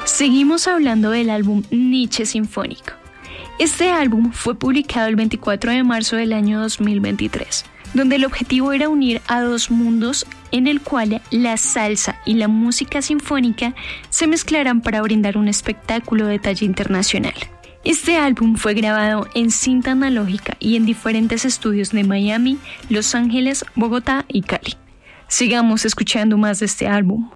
Seguimos hablando del álbum Nietzsche Sinfónico. Este álbum fue publicado el 24 de marzo del año 2023, donde el objetivo era unir a dos mundos en el cual la salsa y la música sinfónica se mezclaran para brindar un espectáculo de talla internacional. Este álbum fue grabado en cinta analógica y en diferentes estudios de Miami, Los Ángeles, Bogotá y Cali. Sigamos escuchando más de este álbum.